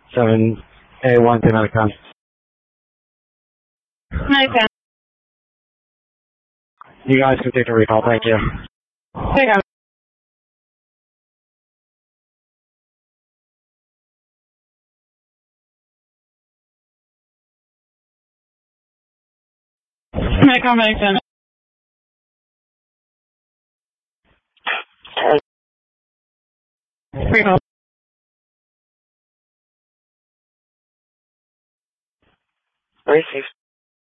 7A1 to American. American. You guys can take the recall, thank you. Take out. American. Recall. Received.